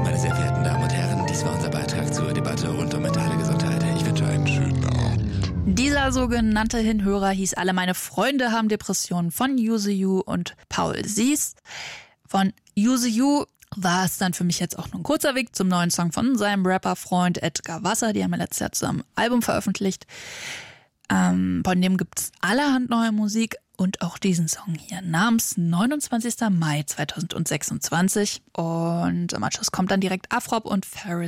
Meine sehr verehrten Damen und Herren, dies war unser Beitrag zur Debatte rund um mentale Gesundheit. Ich wünsche einen schönen Abend. Dieser sogenannte Hinhörer hieß Alle meine Freunde haben Depressionen von Use You und Paul Siest. Von Use You war es dann für mich jetzt auch nur ein kurzer Weg zum neuen Song von seinem Rapper-Freund Edgar Wasser. Die haben ja letztes Jahr zusammen ein Album veröffentlicht. Von dem gibt es allerhand neue Musik und auch diesen Song hier namens 29. Mai 2026. Und am Anschluss kommt dann direkt Afrop und Ferris